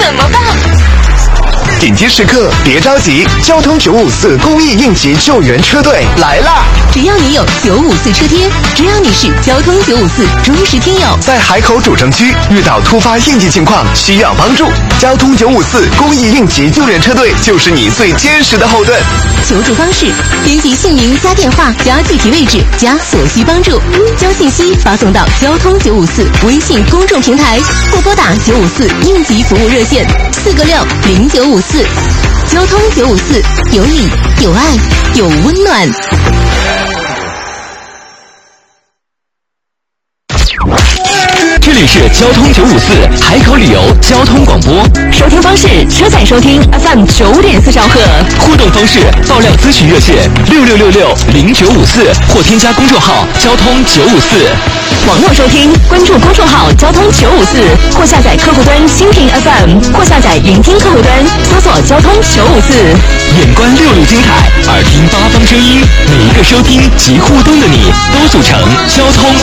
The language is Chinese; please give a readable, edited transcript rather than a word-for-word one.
怎么办？ 紧急时刻别着急，交通954公益应急救援车队来啦！ 只要你有954车贴，只要你是交通954忠实听友， 在海口主城区遇到突发应急情况需要帮助，交通954公益应急救援车队就是你最坚实的后盾。 求助方式：编辑姓名加电话加具体位置加所需帮助，将信息发送到交通954微信公众平台，或拨打954应急服务热线4个60954。交通954，有你有爱有温暖。 这里是交通954海口旅游交通广播， 收听方式：车载收听 FM 9.4兆赫。 互动方式：爆料咨询热线66660954或添加公众号交通954。 网络收听，关注公众号交通954，或下载客户端蜻蜓 FM， 或下载云听客户端，搜索交通954。 眼观6路精彩，耳听8方声音，每一个收听及互动的你，都组成交通